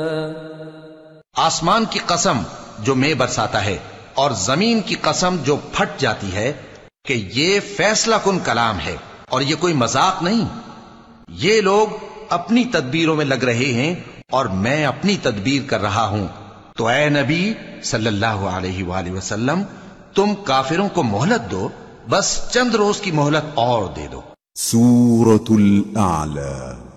आसमान की कसम जो मैं बरसाता है और जमीन की कसम जो फट जाती है कि ये फैसला कुन कलाम है और ये कोई मजाक नहीं। ये लोग अपनी तदबीरों में लग रहे हैं और मैं अपनी तदबीर कर रहा हूं। तो ऐ नबी सल्लल्लाहु अलैहि वसल्लम, तुम काफिरों को मोहलत दो, बस चंद रोज की मोहलत और दे दो। सूरतुल आला।